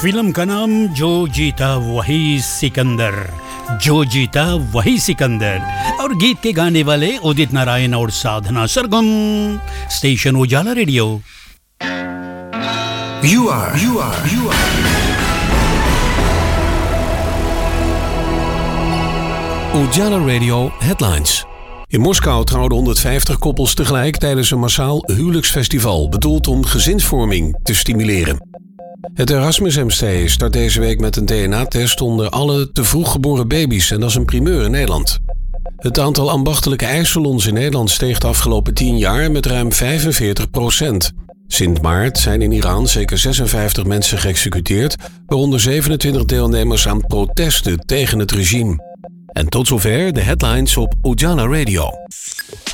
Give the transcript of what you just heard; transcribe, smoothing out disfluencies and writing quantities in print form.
फिल्म का नाम जो जीता वही सिकंदर, जो जीता वही सिकंदर। और गीत के गाने वाले उदित नारायण और साधना सरगम। स्टेशन उजाला radio. You are Ujala Radio Headlines. In Moskou trouwden 150 koppels tegelijk tijdens een massaal huwelijksfestival, bedoeld om gezinsvorming te stimuleren. Het Erasmus MC start deze week met een DNA-test onder alle te vroeg geboren baby's en dat is een primeur in Nederland. Het aantal ambachtelijke eiersalons in Nederland steeg de afgelopen 10 jaar met ruim 45%. Sinds maart zijn in Iran zeker 56 mensen geëxecuteerd, waaronder 27 deelnemers aan protesten tegen het regime. En tot zover de headlines op Ujala Radio.